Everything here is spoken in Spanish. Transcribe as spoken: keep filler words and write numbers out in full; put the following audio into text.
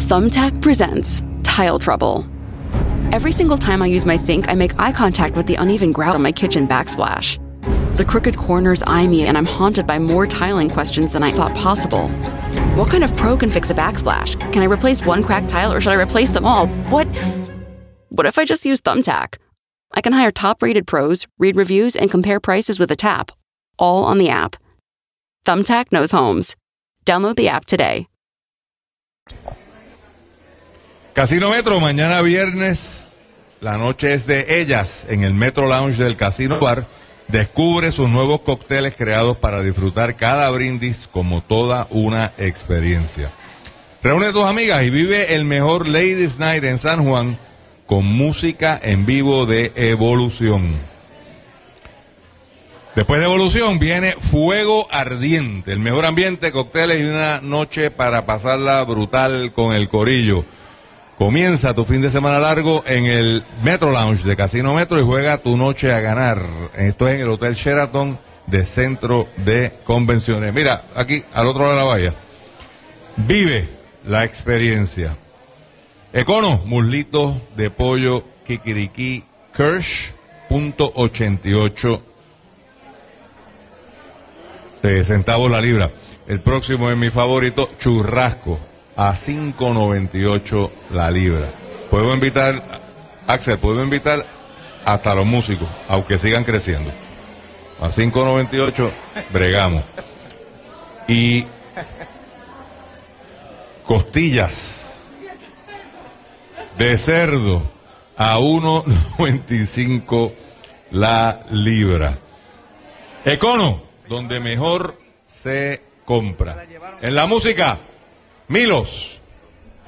Thumbtack presents Tile Trouble. Every single time I use my sink, I make eye contact with the uneven grout on my kitchen backsplash. The crooked corners eye me, and I'm haunted by more tiling questions than I thought possible. What kind of pro can fix a backsplash? Can I replace one cracked tile, or should I replace them all? What? What if I just use Thumbtack? I can hire top-rated pros, read reviews, and compare prices with a tap, all on the app. Thumbtack knows homes. Download the app today. Casino Metro, mañana viernes, la noche es de ellas en el Metro Lounge del Casino Bar. Descubre sus nuevos cócteles creados para disfrutar cada brindis como toda una experiencia. Reúne a tus amigas y vive el mejor Ladies Night en San Juan con música en vivo de Evolución. Después de Evolución viene Fuego Ardiente, el mejor ambiente, cócteles y una noche para pasarla brutal con el corillo. Comienza tu fin de semana largo en el Metro Lounge de Casino Metro y juega tu noche a ganar. Esto es en el Hotel Sheraton de Centro de Convenciones. Mira, aquí al otro lado de la valla. Vive la experiencia. Econo, muslitos de pollo Kikiriki Kirsch, punto ochenta y ocho eh, centavos la libra. El próximo es mi favorito, churrasco, a cinco noventa y ocho la libra. Puedo invitar, Axel, puedo invitar hasta los músicos, aunque sigan creciendo. A cinco noventa y ocho bregamos. Y costillas de cerdo a uno noventa y cinco la libra. Econo, donde mejor se compra. En la música, Milos.